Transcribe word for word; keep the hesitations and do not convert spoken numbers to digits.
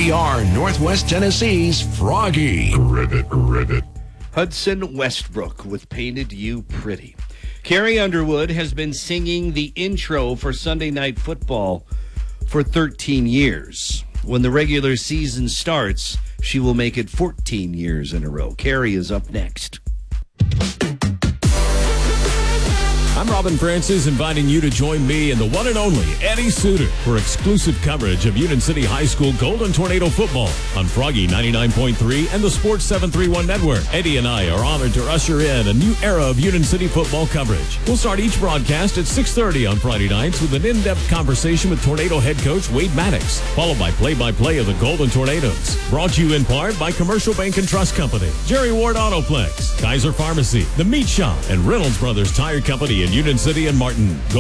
We are Northwest Tennessee's Froggy. Ribbit, ribbit. Hudson Westbrook with Painted You Pretty. Carrie Underwood has been singing the intro for Sunday Night Football for thirteen years. When the regular season starts, she will make it fourteen years in a row. Carrie is up next. I'm Robin Francis, inviting you to join me and the one and only Eddie Suter for exclusive coverage of Union City High School Golden Tornado football on Froggy ninety-nine point three and the Sports seven thirty-one Network. Eddie and I are honored to usher in a new era of Union City football coverage. We'll start each broadcast at six thirty on Friday nights with an in-depth conversation with Tornado head coach Wade Maddox, followed by play-by-play of the Golden Tornadoes. Brought to you in part by Commercial Bank and Trust Company, Jerry Ward Autoplex, Kaiser Pharmacy, The Meat Shop, and Reynolds Brothers Tire Company in Union City and Martin.